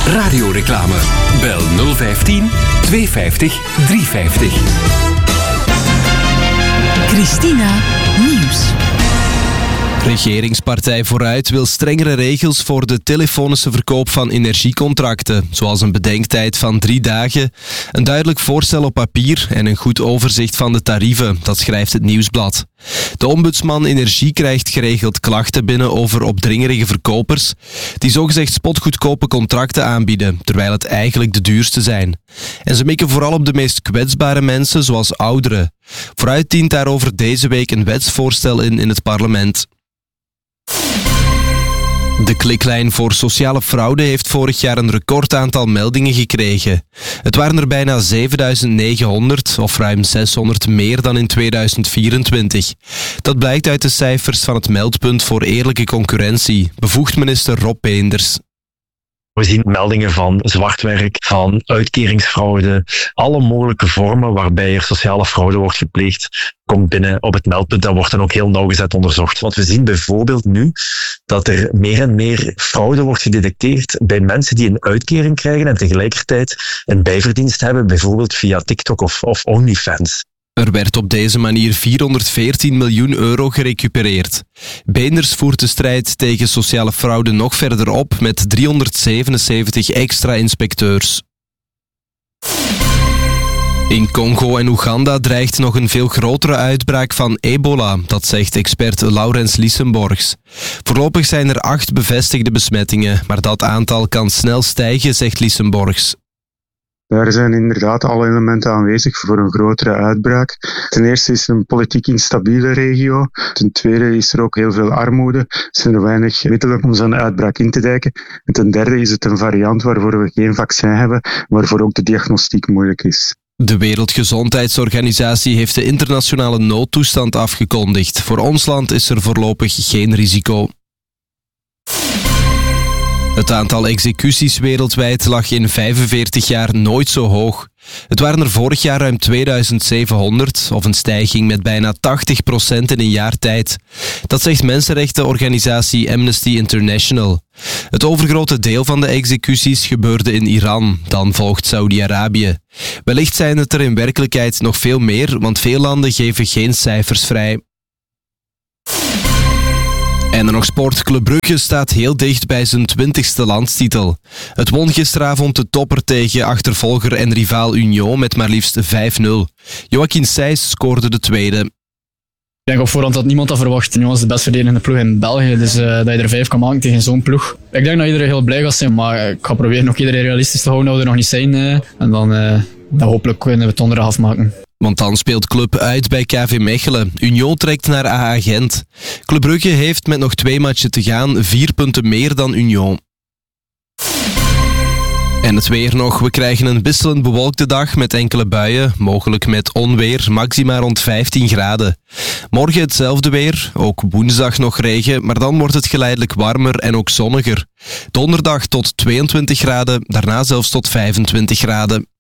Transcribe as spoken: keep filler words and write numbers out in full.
Radioreclame. Bel nul vijftien tweehonderdvijftig driehonderdvijftig. Christina Nieuws. Regeringspartij Vooruit wil strengere regels voor de telefonische verkoop van energiecontracten, zoals een bedenktijd van drie dagen, een duidelijk voorstel op papier en een goed overzicht van de tarieven, dat schrijft het Nieuwsblad. De ombudsman Energie krijgt geregeld klachten binnen over opdringerige verkopers die zogezegd spotgoedkope contracten aanbieden, terwijl het eigenlijk de duurste zijn. En ze mikken vooral op de meest kwetsbare mensen, zoals ouderen. Vooruit dient daarover deze week een wetsvoorstel in in het parlement. De kliklijn voor sociale fraude heeft vorig jaar een recordaantal meldingen gekregen. Het waren er bijna zevenduizend negenhonderd, of ruim zeshonderd meer dan in tweeduizend vierentwintig. Dat blijkt uit de cijfers van het meldpunt voor eerlijke concurrentie, bevoegd minister Rob Peenders. We zien meldingen van zwartwerk, van uitkeringsfraude, alle mogelijke vormen waarbij er sociale fraude wordt gepleegd, komt binnen op het meldpunt. Dat wordt dan ook heel nauwgezet onderzocht. Want we zien bijvoorbeeld nu dat er meer en meer fraude wordt gedetecteerd bij mensen die een uitkering krijgen en tegelijkertijd een bijverdienst hebben, bijvoorbeeld via TikTok of, of OnlyFans. Er werd op deze manier vierhonderdveertien miljoen euro gerecupereerd. Beenders voert de strijd tegen sociale fraude nog verder op met driehonderdzevenenzeventig extra inspecteurs. In Congo en Oeganda dreigt nog een veel grotere uitbraak van ebola, dat zegt expert Laurens Lissenborgs. Voorlopig zijn er acht bevestigde besmettingen, maar dat aantal kan snel stijgen, zegt Lissenborgs. Daar zijn inderdaad alle elementen aanwezig voor een grotere uitbraak. Ten eerste is het een politiek instabiele regio. Ten tweede is er ook heel veel armoede. Er zijn er weinig middelen om zo'n uitbraak in te dijken. En ten derde is het een variant waarvoor we geen vaccin hebben, waarvoor ook de diagnostiek moeilijk is. De Wereldgezondheidsorganisatie heeft de internationale noodtoestand afgekondigd. Voor ons land is er voorlopig geen risico. Het aantal executies wereldwijd lag in vijfenveertig jaar nooit zo hoog. Het waren er vorig jaar ruim tweeduizend zevenhonderd, of een stijging met bijna tachtig procent in een jaar tijd. Dat zegt mensenrechtenorganisatie Amnesty International. Het overgrote deel van de executies gebeurde in Iran, dan volgt Saudi-Arabië. Wellicht zijn het er in werkelijkheid nog veel meer, want veel landen geven geen cijfers vrij. En dan nog sport. Club Brugge staat heel dicht bij zijn twintigste landstitel. Het won gisteravond de topper tegen achtervolger en rivaal Union met maar liefst vijf nul. Joachim Sijs scoorde de tweede. Ik denk op voorhand dat niemand dat verwacht. Union is de best verdedigende ploeg in België, dus uh, dat je er vijf kan maken tegen zo'n ploeg. Ik denk dat iedereen heel blij gaat zijn, maar ik ga proberen nog iedereen realistisch te houden dat we er nog niet zijn. Uh, en dan, uh, dan hopelijk kunnen we het donderdag afmaken. Want dan speelt Club uit bij K V Mechelen. Union trekt naar A A Gent. Club Brugge heeft met nog twee matchen te gaan vier punten meer dan Union. En het weer nog. We krijgen een wisselend bewolkte dag met enkele buien, mogelijk met onweer, maxima rond vijftien graden. Morgen hetzelfde weer, ook woensdag nog regen, maar dan wordt het geleidelijk warmer en ook zonniger. Donderdag tot tweeëntwintig graden, daarna zelfs tot vijfentwintig graden.